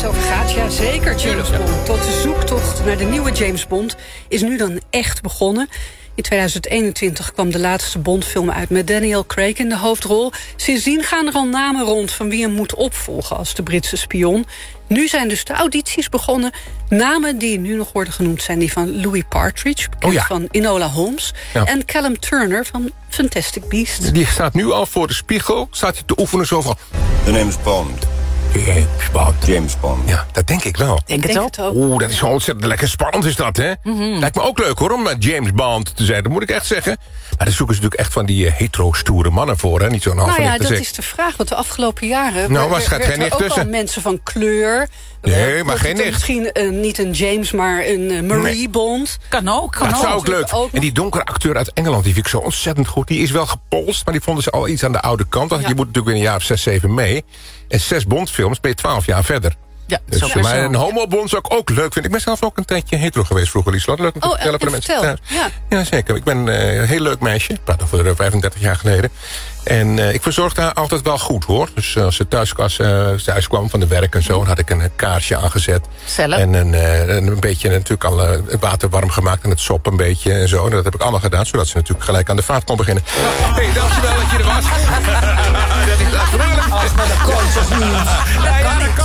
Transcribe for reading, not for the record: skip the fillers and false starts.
het over gaat? Ja, zeker James Bond. Tot de zoektocht naar de nieuwe James Bond is nu dan echt begonnen. In 2021 kwam de laatste Bond-film uit met Daniel Craig in de hoofdrol. Sindsdien gaan er al namen rond van wie hem moet opvolgen als de Britse spion. Nu zijn dus de audities begonnen. Namen die nu nog worden genoemd zijn die van Louis Partridge, bekend van Enola Holmes, en Callum Turner van Fantastic Beasts. Die staat nu al voor de spiegel, staat hij te oefenen zo van... The name's Bond. James Bond. Ja, dat denk ik wel. Denk het ook. Oeh, dat is zo ontzettend lekker spannend is dat, hè? Lijkt me ook leuk, hoor, om James Bond te zijn. Dat moet ik echt zeggen. Maar daar zoeken ze natuurlijk echt van die hetero-stoere mannen voor, hè? Niet zo'n half dat is de vraag, want de afgelopen jaren... was gaat geen nicht tussen. Al mensen van kleur... Nee, maar geen nicht. Misschien niet een James, maar een Marie Bond. Kan ook. Dat zou ook leuk. En die donkere acteur uit Engeland, die vind ik zo ontzettend goed. Die is wel gepolst, maar die vonden ze al iets aan de oude kant. Want je moet natuurlijk weer een jaar of 6, 7 mee. En 6 Bondfilms ben je 12 jaar verder. Ja, dus, maar een homo-bond zou ik ook leuk vinden. Ik ben zelf ook een tijdje hetero geweest vroeger, Liesla. Leuk om te vertellen voor de mensen. Ja, zeker. Ik ben een heel leuk meisje. Ik praat over 35 jaar geleden. En ik verzorgde haar altijd wel goed, hoor. Dus als ze thuis kwam van de werk en zo... dan had ik een kaarsje aangezet. Zelf? En een beetje natuurlijk al het water warm gemaakt... en het sop een beetje en zo. En dat heb ik allemaal gedaan, zodat ze natuurlijk gelijk aan de vaart kon beginnen. Hé, dankjewel dat je er was. Dat is natuurlijk... Als met de kontjes niet.